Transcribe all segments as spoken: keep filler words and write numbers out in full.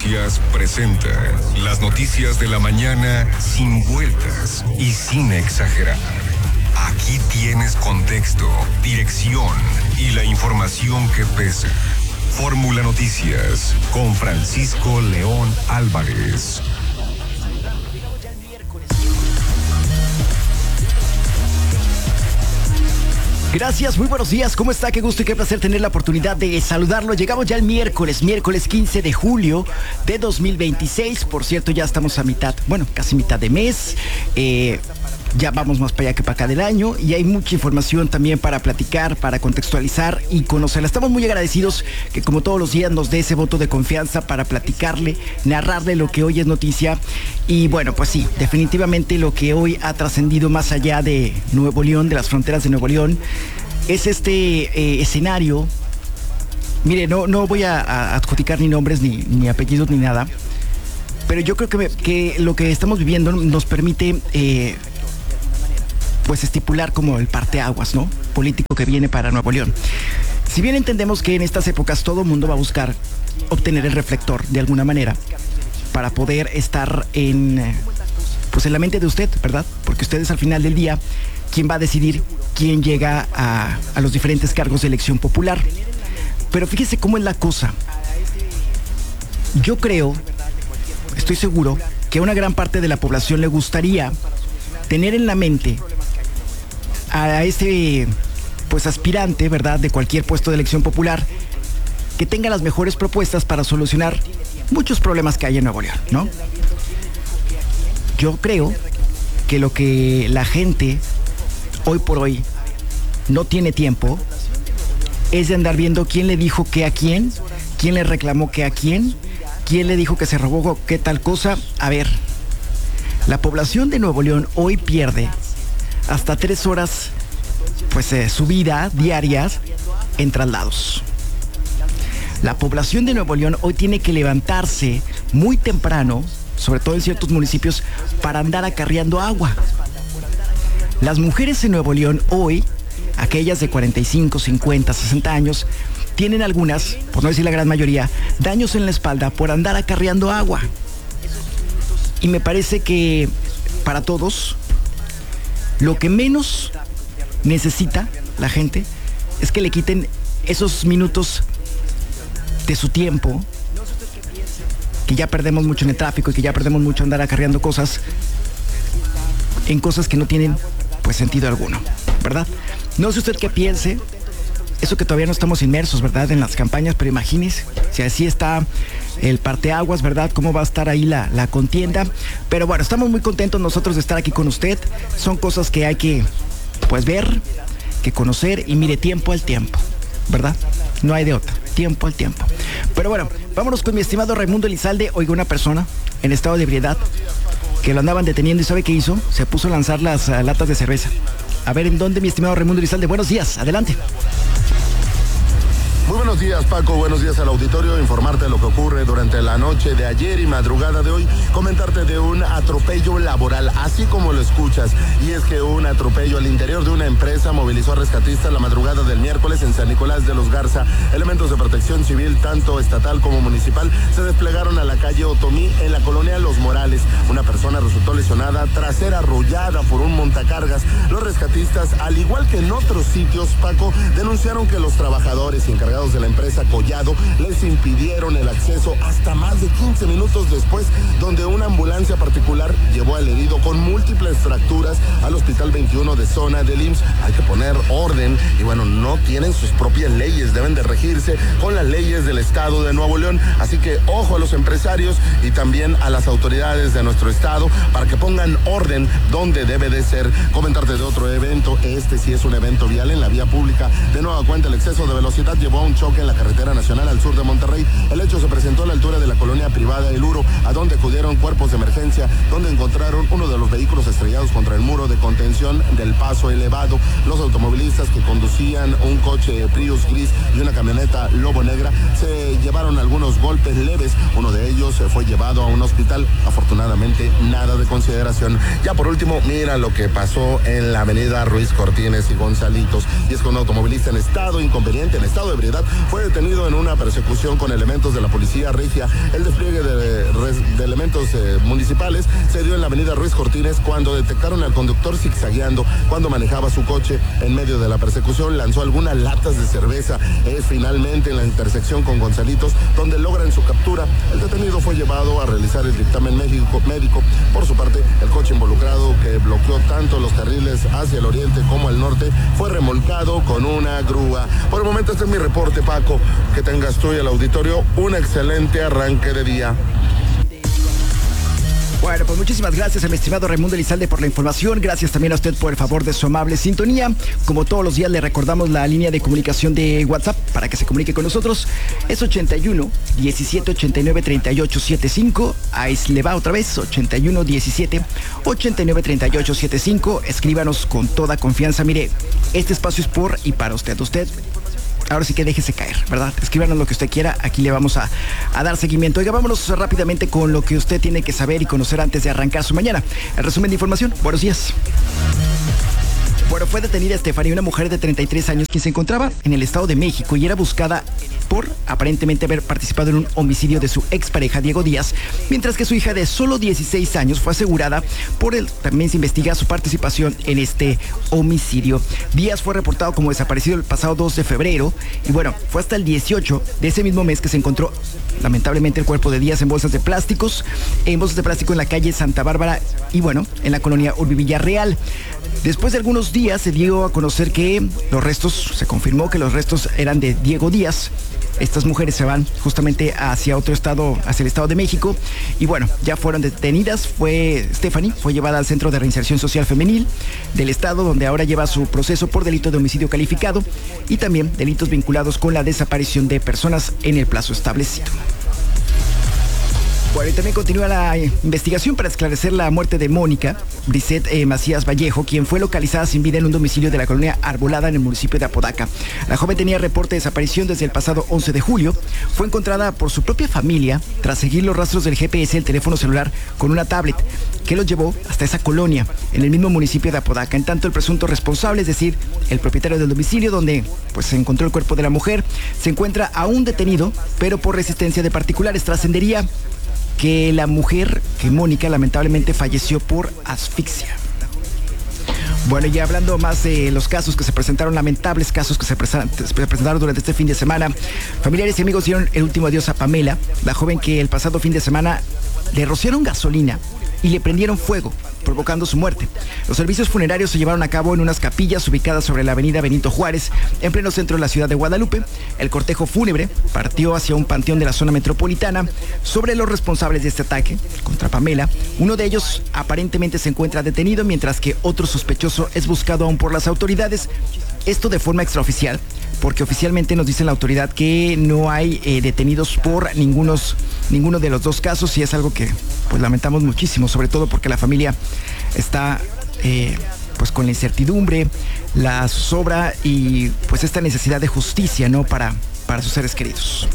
Noticias presenta las noticias de la mañana sin vueltas y sin exagerar. Aquí tienes contexto, dirección y la información que pesa. Fórmula Noticias con Francisco León Álvarez. Gracias, muy buenos días. ¿Cómo está? Qué gusto y qué placer tener la oportunidad de saludarlo. Llegamos ya el miércoles, miércoles quince de julio de dos mil veintiséis. Por cierto, ya estamos a mitad, bueno, casi mitad de mes. Eh, ya vamos más para allá que para acá del año y hay mucha información también para platicar, para contextualizar y conocerla. Estamos muy agradecidos que como todos los días nos dé ese voto de confianza para platicarle, narrarle lo que hoy es noticia. Y bueno, pues sí, definitivamente lo que hoy ha trascendido más allá de Nuevo León, de las fronteras de Nuevo León, es este eh, escenario. Mire, no, no voy a, a adjudicar ni nombres, ni, ni apellidos, ni nada, pero yo creo que, me, que lo que estamos viviendo nos permite eh, pues estipular como el parteaguas, ¿no?, político que viene para Nuevo León. Si bien entendemos que en estas épocas todo el mundo va a buscar obtener el reflector de alguna manera para poder estar en, pues en la mente de usted, ¿verdad? Porque usted es al final del día quien va a decidir quién llega a, a los diferentes cargos de elección popular. Pero fíjese cómo es la cosa. Yo creo, estoy seguro, que a una gran parte de la población le gustaría tener en la mente a ese pues aspirante, ¿verdad?, de cualquier puesto de elección popular que tenga las mejores propuestas para solucionar muchos problemas que hay en Nuevo León, ¿no? Yo creo que lo que la gente hoy por hoy no tiene tiempo es de andar viendo quién le dijo qué a quién, quién le reclamó qué a quién, quién le dijo que se robó qué tal cosa. A ver, la población de Nuevo León hoy pierde hasta tres horas, pues, eh, su vida diarias en traslados. La población de Nuevo León hoy tiene que levantarse muy temprano, sobre todo en ciertos municipios, para andar acarreando agua. Las mujeres en Nuevo León hoy, aquellas de cuarenta y cinco, cincuenta, sesenta años, tienen algunas, por no decir la gran mayoría, daños en la espalda por andar acarreando agua. Y me parece que para todos, lo que menos necesita la gente es que le quiten esos minutos de su tiempo, que ya perdemos mucho en el tráfico y que ya perdemos mucho andar acarreando cosas, en cosas que no tienen pues sentido alguno, ¿verdad? No sé usted qué piense, eso que todavía no estamos inmersos, ¿verdad?, en las campañas, pero imagínese, si así está el parteaguas, ¿verdad?, cómo va a estar ahí la, la contienda. Pero bueno, estamos muy contentos nosotros de estar aquí con usted. Son cosas que hay que, pues, ver, que conocer, y mire, tiempo al tiempo, ¿verdad? No hay de otra, tiempo al tiempo. Pero bueno, vámonos con mi estimado Raimundo Elizalde. Oiga, una persona en estado de ebriedad que lo andaban deteniendo, ¿y sabe qué hizo? Se puso a lanzar las uh, latas de cerveza. A ver, ¿en dónde, mi estimado Raimundo Elizalde? Buenos días, adelante. Muy buenos días, Paco, buenos días al auditorio. Informarte de lo que ocurre durante la noche de ayer y madrugada de hoy. Comentarte de un atropello laboral, así como lo escuchas. Y es que un atropello al interior de una empresa movilizó a rescatistas la madrugada del miércoles en San Nicolás de los Garza. Elementos de protección civil, tanto estatal como municipal, se desplegaron a la calle Otomí en la colonia Los Morales. Una persona resultó lesionada tras ser arrollada por un montacargas. Los rescatistas, al igual que en otros sitios, Paco, denunciaron que los trabajadores encargados de la empresa Collado les impidieron el acceso hasta más de quince minutos después, donde una ambulancia particular llevó al herido con múltiples fracturas al Hospital veintiuno de zona del I M S S. Hay que poner orden y bueno, no tienen sus propias leyes, deben de regirse con las leyes del estado de Nuevo León, así que ojo a los empresarios y también a las autoridades de nuestro estado para que pongan orden donde debe de ser. Comentarte de otro evento, este sí es un evento vial en la vía pública. De nueva cuenta, el exceso de velocidad llevó a un choque en la carretera nacional al sur de Monterrey. El hecho se presentó a la altura de la colonia privada El Uro, a donde acudieron cuerpos de emergencia, donde encontraron uno de los vehículos estrellados contra el muro de contención del paso elevado. Los automovilistas que conducían un coche Prius gris y una camioneta Lobo Negra se llevaron algunos golpes leves. Uno de ellos fue llevado a un hospital. Afortunadamente, nada de consideración. Ya por último, mira lo que pasó en la avenida Ruiz Cortines y Gonzalitos. Y es que un automovilista en estado inconveniente, en estado de ebriedad, seguridad, fue detenido en una persecución con elementos de la policía regia. El despliegue de, de elementos eh, municipales se dio en la avenida Ruiz Cortines cuando detectaron al conductor zigzagueando cuando manejaba su coche. En medio de la persecución lanzó algunas latas de cerveza. Es finalmente en la intersección con Gonzalitos donde logran su captura. El detenido fue llevado a realizar el dictamen médico. médico. Por su parte, el coche involucrado, que bloqueó tanto los carriles hacia el oriente como al norte, fue remolcado con una grúa. Por el momento este es mi reporte, Paco. Que tengas tú y el auditorio un excelente arranque de día. Bueno, pues muchísimas gracias a mi estimado Raimundo Elizalde por la información. Gracias también a usted por el favor de su amable sintonía. Como todos los días le recordamos la línea de comunicación de WhatsApp para que se comunique con nosotros. Es ochenta y uno, diecisiete, ochenta y nueve, treinta y ocho, setenta y cinco. Ahí le va otra vez, ochenta y uno, diecisiete, ochenta y nueve, treinta y ocho, setenta y cinco. Escríbanos con toda confianza. Mire, este espacio es por y para usted. Usted... Ahora sí que déjese caer, ¿verdad? Escríbanos lo que usted quiera, aquí le vamos a, a dar seguimiento. Oiga, vámonos rápidamente con lo que usted tiene que saber y conocer antes de arrancar su mañana. El resumen de información. Buenos días. Bueno, fue detenida Stephanie, una mujer de treinta y tres años, quien se encontraba en el Estado de México y era buscada por aparentemente haber participado en un homicidio de su expareja Diego Díaz, mientras que su hija de solo dieciséis años fue asegurada por él. También se investiga su participación en este homicidio. Díaz fue reportado como desaparecido el pasado dos de febrero y bueno, fue hasta el dieciocho de ese mismo mes que se encontró lamentablemente el cuerpo de Díaz en bolsas de plásticos, en bolsas de plástico en la calle Santa Bárbara y bueno, en la colonia Urbi Villarreal. Después de algunos días se dio a conocer que los restos, se confirmó que los restos eran de Diego Díaz. Estas mujeres se van justamente hacia otro estado, hacia el Estado de México. Y bueno, ya fueron detenidas. Fue Stephanie, fue llevada al Centro de Reinserción Social Femenil del Estado, donde ahora lleva su proceso por delito de homicidio calificado y también delitos vinculados con la desaparición de personas en el plazo establecido. Bueno, y también continúa la investigación para esclarecer la muerte de Mónica Brissette eh, Macías Vallejo, quien fue localizada sin vida en un domicilio de la colonia Arbolada en el municipio de Apodaca. La joven tenía reporte de desaparición desde el pasado once de julio. Fue encontrada por su propia familia tras seguir los rastros del G P S del teléfono celular con una tablet que los llevó hasta esa colonia en el mismo municipio de Apodaca. En tanto, el presunto responsable, es decir, el propietario del domicilio donde pues, se encontró el cuerpo de la mujer, se encuentra aún detenido, pero por resistencia de particulares. Trascendería que la mujer, que Mónica, lamentablemente falleció por asfixia. Bueno, ya hablando más de los casos que se presentaron, lamentables casos que se presentaron durante este fin de semana, familiares y amigos dieron el último adiós a Pamela, la joven que el pasado fin de semana le rociaron gasolina y le prendieron fuego, provocando su muerte. Los servicios funerarios se llevaron a cabo en unas capillas ubicadas sobre la avenida Benito Juárez, en pleno centro de la ciudad de Guadalupe. El cortejo fúnebre partió hacia un panteón de la zona metropolitana. Sobre los responsables de este ataque contra Pamela, uno de ellos aparentemente se encuentra detenido, mientras que otro sospechoso es buscado aún por las autoridades. Esto de forma extraoficial, porque oficialmente nos dice la autoridad que no hay eh, detenidos por ningunos, ninguno de los dos casos, y es algo que pues lamentamos muchísimo, sobre todo porque la familia está eh, pues con la incertidumbre, la zozobra y pues esta necesidad de justicia, ¿no? Para, para sus seres queridos.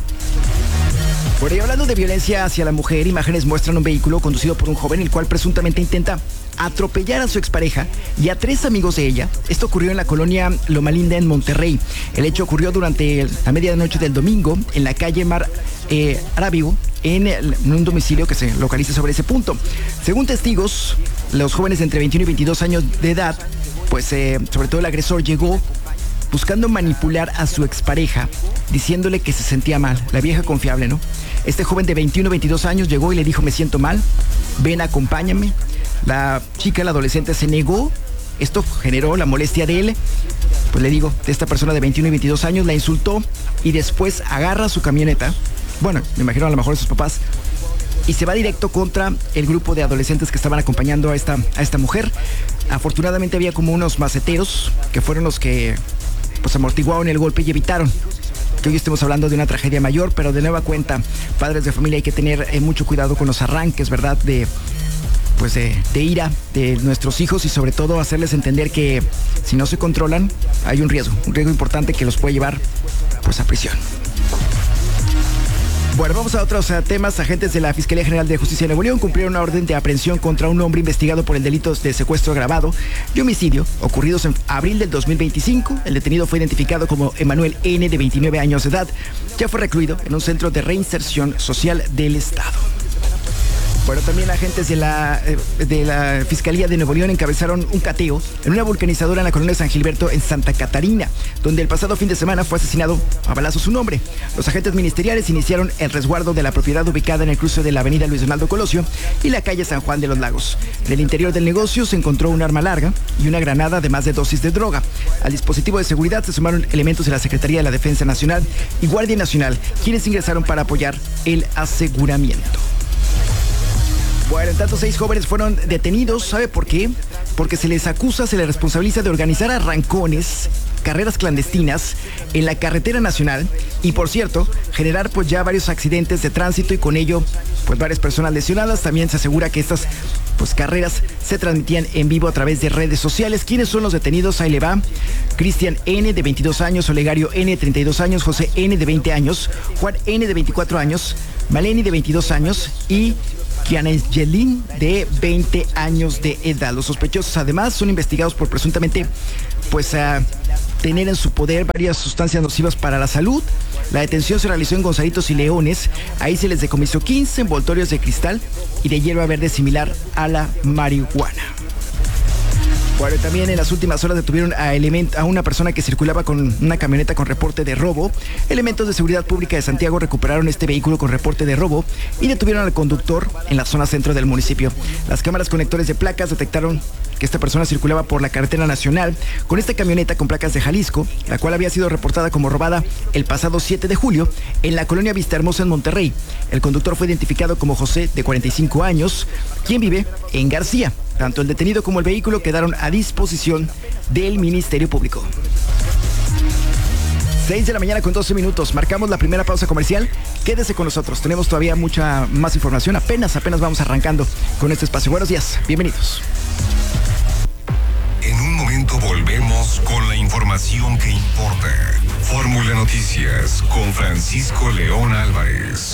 Por ello, hablando de violencia hacia la mujer, imágenes muestran un vehículo conducido por un joven, el cual presuntamente intenta atropellar a su expareja y a tres amigos de ella. Esto ocurrió en la colonia Loma Linda, en Monterrey. El hecho ocurrió durante la medianoche del domingo en la calle Mar eh, Arábigo, en, el, en un domicilio que se localiza sobre ese punto. Según testigos, los jóvenes de entre veintiuno y veintidós años de edad, pues eh, sobre todo el agresor llegó buscando manipular a su expareja, diciéndole que se sentía mal. La vieja confiable, ¿no? Este joven de veintiuno a veintidós años llegó y le dijo: me siento mal, ven, acompáñame. La chica, la adolescente, se negó. Esto generó la molestia de él. Pues le digo, de esta persona de veintiuno y veintidós años, la insultó y después agarra su camioneta. Bueno, me imagino a lo mejor sus papás. Y se va directo contra el grupo de adolescentes que estaban acompañando a esta, a esta mujer. Afortunadamente había como unos maceteros que fueron los que pues amortiguaron el golpe y evitaron que hoy estemos hablando de una tragedia mayor. Pero de nueva cuenta, padres de familia, hay que tener eh, mucho cuidado con los arranques, ¿verdad? De pues de, de ira de nuestros hijos, y sobre todo hacerles entender que si no se controlan hay un riesgo, un riesgo importante que los puede llevar pues a prisión. Bueno, vamos a otros uh, temas. Agentes de la Fiscalía General de Justicia de Nuevo León cumplieron una orden de aprehensión contra un hombre investigado por el delito de secuestro agravado y homicidio ocurridos en abril del dos mil veinticinco. El detenido fue identificado como Emanuel N., de veintinueve años de edad. Ya fue recluido en un centro de reinserción social del Estado. Bueno, también agentes de la, de la Fiscalía de Nuevo León encabezaron un cateo en una vulcanizadora en la colonia San Gilberto, en Santa Catarina, donde el pasado fin de semana fue asesinado a balazos un hombre. Los agentes ministeriales iniciaron el resguardo de la propiedad ubicada en el cruce de la avenida Luis Donaldo Colosio y la calle San Juan de los Lagos. En el interior del negocio se encontró un arma larga y una granada, además de dosis de droga. Al dispositivo de seguridad se sumaron elementos de la Secretaría de la Defensa Nacional y Guardia Nacional, quienes ingresaron para apoyar el aseguramiento. Bueno, en tanto, seis jóvenes fueron detenidos. ¿Sabe por qué? Porque se les acusa, se les responsabiliza de organizar arrancones, carreras clandestinas en la carretera nacional y, por cierto, generar pues ya varios accidentes de tránsito y con ello pues varias personas lesionadas. También se asegura que estas pues carreras se transmitían en vivo a través de redes sociales. ¿Quiénes son los detenidos? Ahí le va. Cristian N., de veintidós años, Olegario N., de treinta y dos años, José N., de veinte años, Juan N., de veinticuatro años, Maleni, de veintidós años y Kianayelin, de veinte años de edad. Los sospechosos además son investigados por presuntamente pues uh, tener en su poder varias sustancias nocivas para la salud. La detención se realizó en Gonzalitos y Leones. Ahí se les decomisó quince envoltorios de cristal y de hierba verde similar a la marihuana. Bueno, también en las últimas horas detuvieron a, element, a una persona que circulaba con una camioneta con reporte de robo. Elementos de seguridad pública de Santiago recuperaron este vehículo con reporte de robo y detuvieron al conductor en la zona centro del municipio. Las cámaras conectores de placas detectaron que esta persona circulaba por la carretera nacional con esta camioneta con placas de Jalisco, la cual había sido reportada como robada el pasado siete de julio en la colonia Vistahermosa en Monterrey. El conductor fue identificado como José, de cuarenta y cinco años, quien vive en García. Tanto el detenido como el vehículo quedaron a disposición del Ministerio Público. seis de la mañana con doce minutos. Marcamos la primera pausa comercial. Quédese con nosotros. Tenemos todavía mucha más información. Apenas, apenas vamos arrancando con este espacio. Buenos días. Bienvenidos. En un momento volvemos con la información que importa. Fórmula Noticias con Francisco León Álvarez.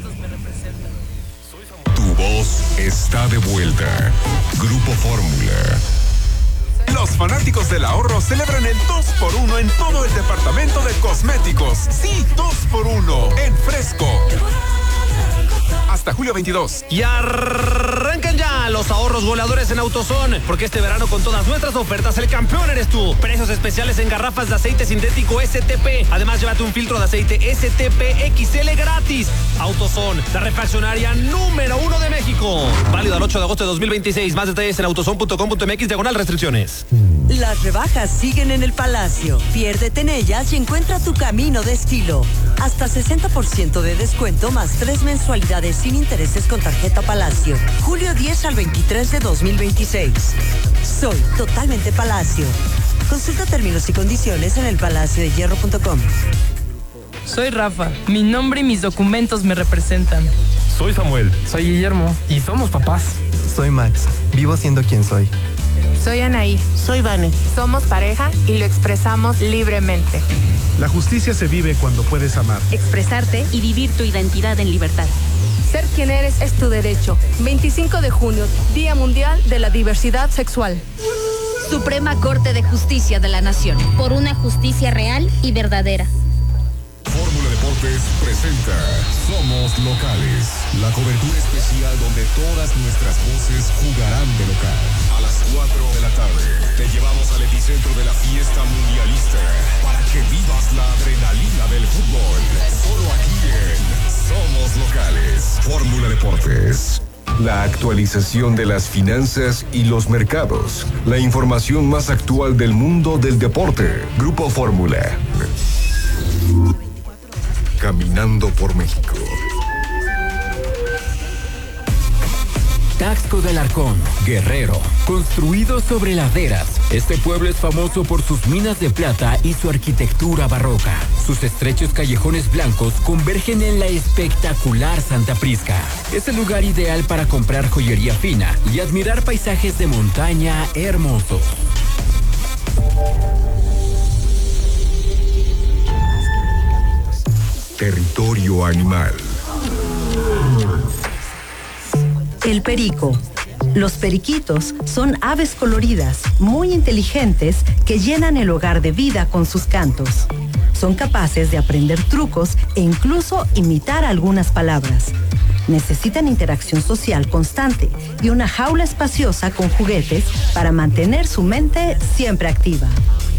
Tu voz está de vuelta. Grupo Fórmula. Los fanáticos del ahorro celebran el dos por uno en todo el departamento de cosméticos. Sí, dos por uno en Fresco. Hasta julio veintidós. Y arrancan ya los ahorros goleadores en AutoZone, porque este verano con todas nuestras ofertas el campeón eres tú. Precios especiales en garrafas de aceite sintético S T P. Además, llévate un filtro de aceite S T P X L gratis. AutoZone, la refaccionaria número uno de México. Válido al ocho de agosto de dos mil veintiséis. Más detalles en autozone punto com punto mx diagonal restricciones. Las rebajas siguen en el Palacio. Piérdete en ellas y encuentra tu camino de estilo. Hasta sesenta por ciento de descuento más tres mensualidades sin intereses con tarjeta Palacio. Julio diez al veintitrés de dos mil veintiséis. Soy totalmente Palacio. Consulta términos y condiciones en el palacio de hierro punto com. Soy Rafa. Mi nombre y mis documentos me representan. Soy Samuel. Soy Guillermo. Y somos papás. Soy Max. Vivo siendo quien soy. Soy Anaí. Soy Vane. Somos pareja y lo expresamos libremente. La justicia se vive cuando puedes amar, expresarte y vivir tu identidad en libertad. Ser quien eres es tu derecho. veinticinco de junio, Día Mundial de la Diversidad Sexual. Suprema Corte de Justicia de la Nación. Por una justicia real y verdadera. Fórmula Deportes presenta Somos Locales, la cobertura especial donde todas nuestras voces jugarán de local. A las cuatro de la tarde te llevamos al epicentro de la fiesta mundialista para que vivas la adrenalina del fútbol. Solo aquí en Somos Locales. Fórmula Deportes. La actualización de las finanzas y los mercados. La información más actual del mundo del deporte. Grupo Fórmula. Caminando por México. Taxco del Arcón, Guerrero, construido sobre laderas. Este pueblo es famoso por sus minas de plata y su arquitectura barroca. Sus estrechos callejones blancos convergen en la espectacular Santa Prisca. Es el lugar ideal para comprar joyería fina y admirar paisajes de montaña hermosos. Territorio Animal. El perico. Los periquitos son aves coloridas, muy inteligentes, que llenan el hogar de vida con sus cantos. Son capaces de aprender trucos e incluso imitar algunas palabras. Necesitan interacción social constante y una jaula espaciosa con juguetes para mantener su mente siempre activa.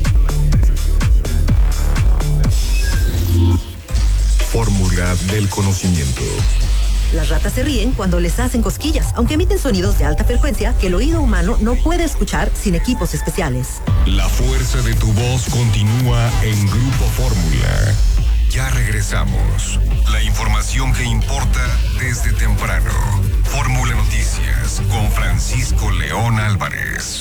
Fórmula del conocimiento. Las ratas se ríen cuando les hacen cosquillas, aunque emiten sonidos de alta frecuencia que el oído humano no puede escuchar sin equipos especiales. La fuerza de tu voz continúa en Grupo Fórmula. Ya regresamos. La información que importa desde temprano. Fórmula Noticias con Francisco León Álvarez.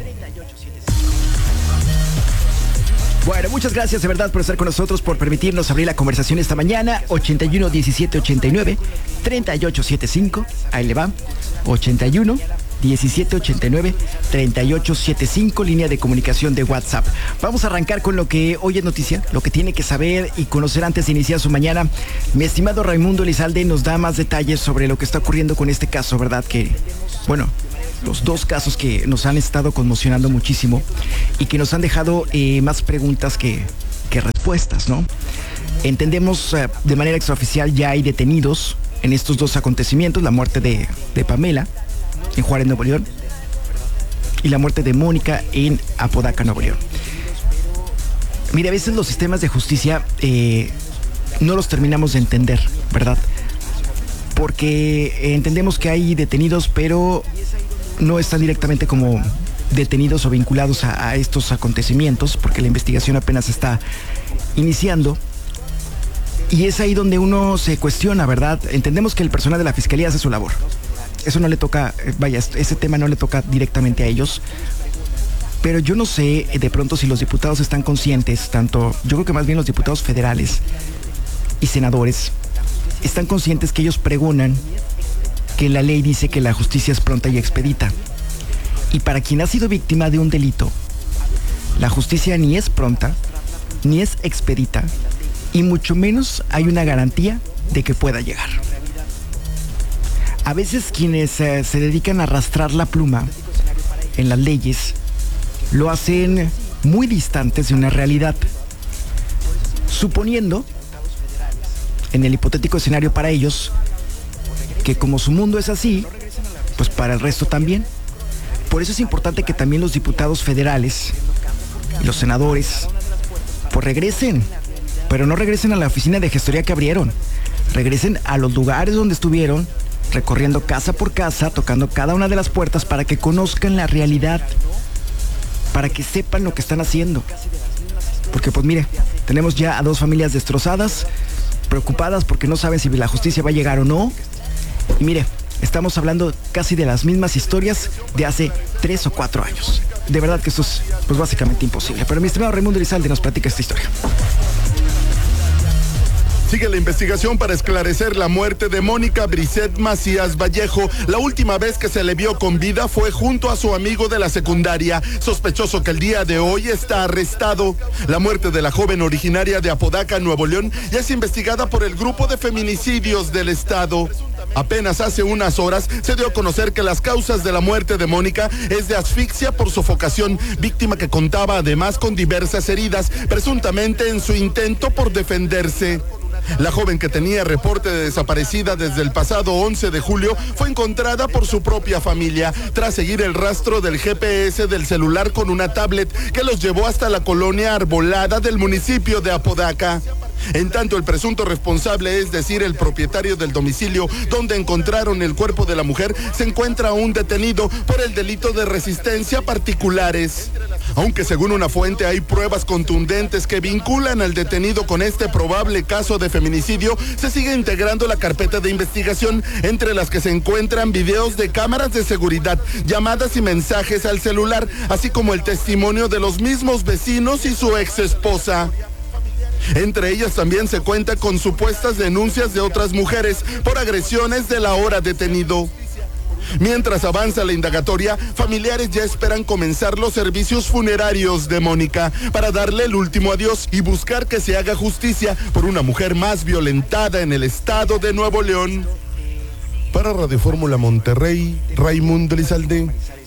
Bueno, muchas gracias de verdad por estar con nosotros, por permitirnos abrir la conversación esta mañana. ochenta y uno, diecisiete, ochenta y nueve, treinta y ocho setenta y cinco. Ahí le va. ochenta y uno, diecisiete, ochenta y nueve, treinta y ocho setenta y cinco, línea de comunicación de WhatsApp. Vamos a arrancar con lo que hoy es noticia, lo que tiene que saber y conocer antes de iniciar su mañana. Mi estimado Raimundo Elizalde nos da más detalles sobre lo que está ocurriendo con este caso, ¿verdad? Que, bueno, los dos casos que nos han estado conmocionando muchísimo y que nos han dejado eh, más preguntas que, que respuestas, ¿no? Entendemos eh, de manera extraoficial ya hay detenidos en estos dos acontecimientos, la muerte de, de Pamela en Juárez, Nuevo León, y la muerte de Mónica en Apodaca, Nuevo León. Mire, a veces los sistemas de justicia eh, no los terminamos de entender, ¿verdad? Porque entendemos que hay detenidos, pero no están directamente como detenidos o vinculados a, a estos acontecimientos, porque la investigación apenas está iniciando. Y es ahí donde uno se cuestiona, ¿verdad? Entendemos que el personal de la Fiscalía hace su labor. Eso no le toca, vaya, ese tema no le toca directamente a ellos. Pero yo no sé de pronto si los diputados están conscientes, tanto, yo creo que más bien los diputados federales y senadores, están conscientes que ellos pregonan que la ley dice que la justicia es pronta y expedita. Y para quien ha sido víctima de un delito, la justicia ni es pronta, ni es expedita, y mucho menos hay una garantía de que pueda llegar. A veces quienes eh, se dedican a arrastrar la pluma en las leyes lo hacen muy distantes de una realidad, suponiendo, en el hipotético escenario para ellos, que como su mundo es así, pues para el resto también. Por eso es importante que también los diputados federales y los senadores pues regresen, pero no regresen a la oficina de gestoría que abrieron, regresen a los lugares donde estuvieron, recorriendo casa por casa, tocando cada una de las puertas para que conozcan la realidad, para que sepan lo que están haciendo. Porque pues mire, tenemos ya a dos familias destrozadas, preocupadas porque no saben si la justicia va a llegar o no. Y mire, estamos hablando casi de las mismas historias de hace tres o cuatro años. De verdad que esto es pues básicamente imposible. Pero mi estimado Raimundo Elizalde nos platica esta historia. Sigue la investigación para esclarecer la muerte de Mónica Brissette Macías Vallejo. La última vez que se le vio con vida fue junto a su amigo de la secundaria, sospechoso que el día de hoy está arrestado. La muerte de la joven originaria de Apodaca, Nuevo León, ya es investigada por el grupo de feminicidios del estado. Apenas hace unas horas se dio a conocer que las causas de la muerte de Mónica es de asfixia por sofocación, víctima que contaba además con diversas heridas, presuntamente en su intento por defenderse. La joven, que tenía reporte de desaparecida desde el pasado once de julio, fue encontrada por su propia familia tras seguir el rastro del G P S del celular con una tablet que los llevó hasta la colonia Arbolada del municipio de Apodaca. En tanto, el presunto responsable, es decir, el propietario del domicilio donde encontraron el cuerpo de la mujer, se encuentra aún detenido por el delito de resistencia a particulares. Aunque según una fuente hay pruebas contundentes que vinculan al detenido con este probable caso de feminicidio, se sigue integrando la carpeta de investigación, entre las que se encuentran videos de cámaras de seguridad, llamadas y mensajes al celular, así como el testimonio de los mismos vecinos y su ex esposa. Entre ellas también se cuenta con supuestas denuncias de otras mujeres por agresiones del ahora detenido. Mientras avanza la indagatoria, familiares ya esperan comenzar los servicios funerarios de Mónica para darle el último adiós y buscar que se haga justicia por una mujer más violentada en el estado de Nuevo León. Para Radio Fórmula Monterrey, Raimundo Elizalde.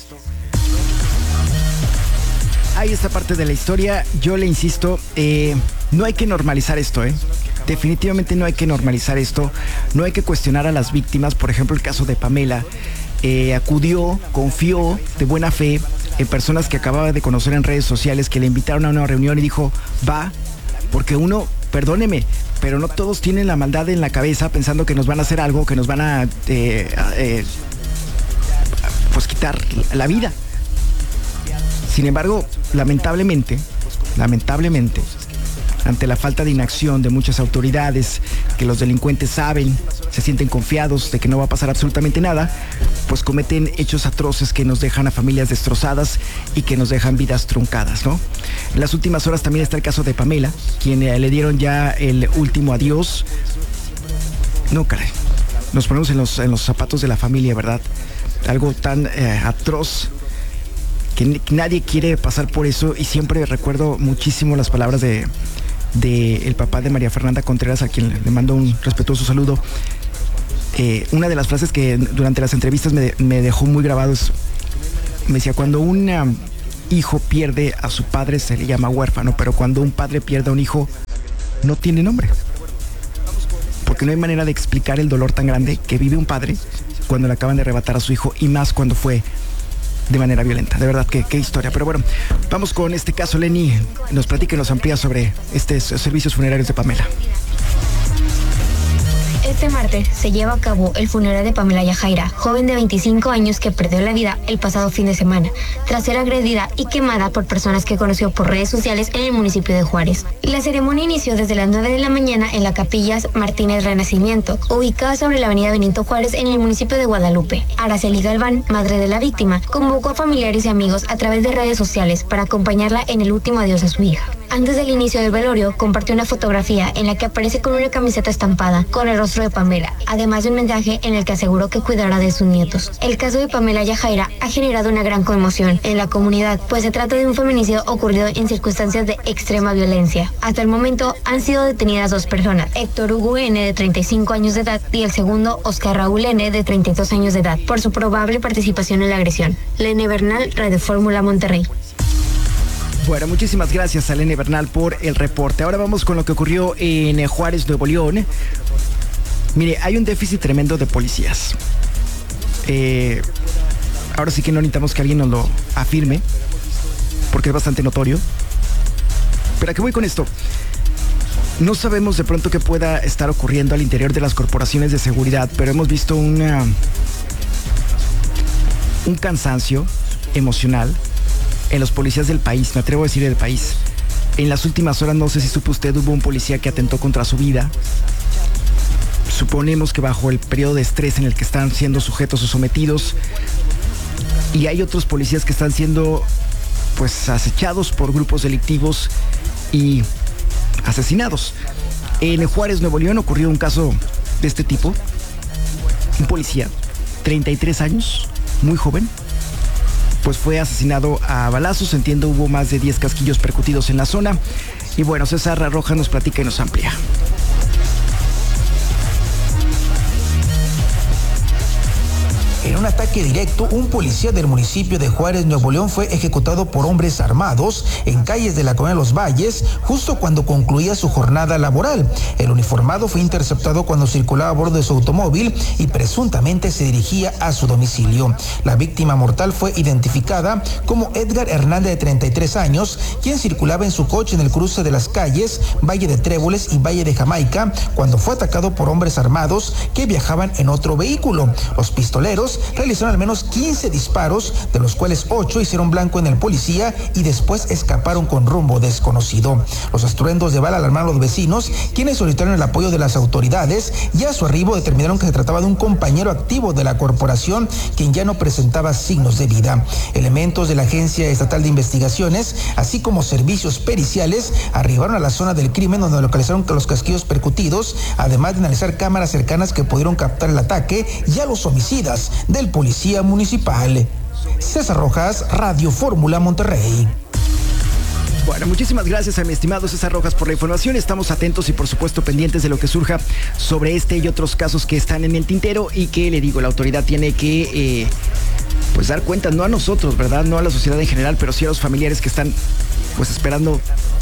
Hay esta parte de la historia, yo le insisto, eh, no hay que normalizar esto, ¿eh? Definitivamente no hay que normalizar esto, no hay que cuestionar a las víctimas. Por ejemplo, el caso de Pamela, eh, acudió, confió de buena fe en personas que acababa de conocer en redes sociales, que le invitaron a una reunión y dijo, va, porque uno, perdóneme, pero no todos tienen la maldad en la cabeza pensando que nos van a hacer algo, que nos van a, eh, eh, pues quitar la vida. Sin embargo, lamentablemente, lamentablemente, ante la falta de inacción de muchas autoridades, que los delincuentes saben, se sienten confiados de que no va a pasar absolutamente nada, pues cometen hechos atroces que nos dejan a familias destrozadas y que nos dejan vidas truncadas, ¿no? En las últimas horas también está el caso de Pamela, quien eh, le dieron ya el último adiós. No, caray, nos ponemos en los, en los zapatos de la familia, ¿verdad? Algo tan eh, atroz que nadie quiere pasar por eso, y siempre recuerdo muchísimo las palabras de, de el papá de María Fernanda Contreras, a quien le mando un respetuoso saludo. Eh, una de las frases que durante las entrevistas me, me dejó muy grabado es, me decía, cuando un um, hijo pierde a su padre se le llama huérfano, pero cuando un padre pierde a un hijo no tiene nombre, porque no hay manera de explicar el dolor tan grande que vive un padre cuando le acaban de arrebatar a su hijo, y más cuando fue de manera violenta. De verdad, que qué historia. Pero bueno, vamos con este caso. Lenny nos platica y nos amplía sobre estos servicios funerarios de Pamela. Este martes se lleva a cabo el funeral de Pamela Yajaira, joven de veinticinco años que perdió la vida el pasado fin de semana, tras ser agredida y quemada por personas que conoció por redes sociales en el municipio de Juárez. La ceremonia inició desde las nueve de la mañana en la Capilla Martínez Renacimiento, ubicada sobre la avenida Benito Juárez en el municipio de Guadalupe. Araceli Galván, madre de la víctima, convocó a familiares y amigos a través de redes sociales para acompañarla en el último adiós a su hija. Antes del inicio del velorio, compartió una fotografía en la que aparece con una camiseta estampada con el rostro de Pamela, además de un mensaje en el que aseguró que cuidará de sus nietos. El caso de Pamela Yajaira ha generado una gran conmoción en la comunidad, pues se trata de un feminicidio ocurrido en circunstancias de extrema violencia. Hasta el momento han sido detenidas dos personas, Héctor Hugo N., de treinta y cinco años de edad, y el segundo, Oscar Raúl N., de treinta y dos años de edad, por su probable participación en la agresión. Lene Bernal, Radio Fórmula Monterrey. Bueno, muchísimas gracias a Lene Bernal por el reporte. Ahora vamos con lo que ocurrió en Juárez, Nuevo León. Mire, hay un déficit tremendo de policías. Eh, ahora sí que no necesitamos que alguien nos lo afirme, porque es bastante notorio. Pero ¿a qué voy con esto? No sabemos de pronto qué pueda estar ocurriendo al interior de las corporaciones de seguridad, pero hemos visto una, un cansancio emocional en los policías del país, me atrevo a decir del país. En las últimas horas, no sé si supo usted, hubo un policía que atentó contra su vida. Suponemos que bajo el periodo de estrés en el que están siendo sujetos o sometidos. Y hay otros policías que están siendo, pues, acechados por grupos delictivos y asesinados. En Juárez, Nuevo León, ocurrió un caso de este tipo. Un policía, treinta y tres años, muy joven, pues fue asesinado a balazos. Entiendo, hubo más de diez casquillos percutidos en la zona. Y bueno, César Roja nos platica y nos amplía. En un ataque directo, un policía del municipio de Juárez, Nuevo León, fue ejecutado por hombres armados en calles de la colonia Los Valles, justo cuando concluía su jornada laboral. El uniformado fue interceptado cuando circulaba a bordo de su automóvil y presuntamente se dirigía a su domicilio. La víctima mortal fue identificada como Edgar Hernández, de treinta y tres años, quien circulaba en su coche en el cruce de las calles Valle de Tréboles y Valle de Jamaica, cuando fue atacado por hombres armados que viajaban en otro vehículo. Los pistoleros realizaron al menos quince disparos, de los cuales ocho hicieron blanco en el policía y después escaparon con rumbo desconocido. Los estruendos de bala alarmaron a los vecinos, quienes solicitaron el apoyo de las autoridades, y a su arribo determinaron que se trataba de un compañero activo de la corporación, quien ya no presentaba signos de vida. Elementos de la Agencia Estatal de Investigaciones, así como servicios periciales, arribaron a la zona del crimen, donde localizaron los casquillos percutidos, además de analizar cámaras cercanas que pudieron captar el ataque y a los homicidas del policía municipal. César Rojas, Radio Fórmula Monterrey. Bueno, muchísimas gracias a mi estimado César Rojas por la información. Estamos atentos y por supuesto pendientes de lo que surja sobre este y otros casos que están en el tintero y que, le digo, la autoridad tiene que eh, pues dar cuenta, no a nosotros, ¿verdad? No a la sociedad en general, pero sí a los familiares que están pues esperando,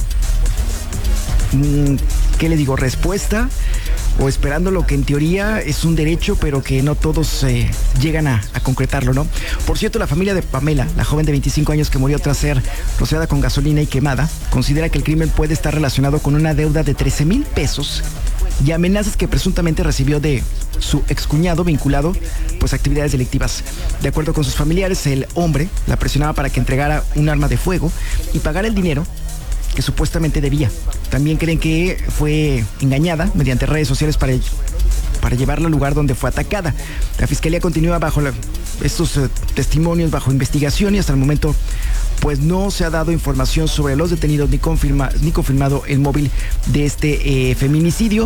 mmm, ¿qué le digo? Respuesta o esperando lo que en teoría es un derecho, pero que no todos eh, llegan a, a concretarlo, ¿no? Por cierto, la familia de Pamela, la joven de veinticinco años que murió tras ser rociada con gasolina y quemada, considera que el crimen puede estar relacionado con una deuda de trece mil pesos y amenazas que presuntamente recibió de su excuñado vinculado pues a actividades delictivas. De acuerdo con sus familiares, el hombre la presionaba para que entregara un arma de fuego y pagara el dinero que supuestamente debía. También creen que fue engañada mediante redes sociales para, para llevarla al lugar donde fue atacada. La fiscalía continúa bajo la, estos eh, testimonios bajo investigación y hasta el momento pues no se ha dado información sobre los detenidos ni, confirma, ni confirmado el móvil de este eh, feminicidio.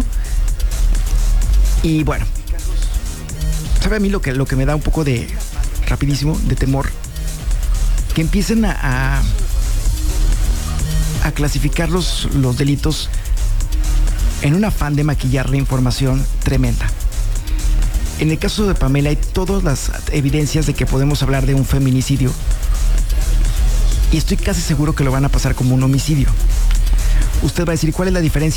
Y bueno, ¿sabe a mí lo que, lo que me da un poco de, rapidísimo, de temor? Que empiecen a... a a clasificar los, los delitos en un afán de maquillar la información tremenda. En el caso de Pamela hay todas las evidencias de que podemos hablar de un feminicidio y estoy casi seguro que lo van a pasar como un homicidio. Usted va a decir, ¿cuál es la diferencia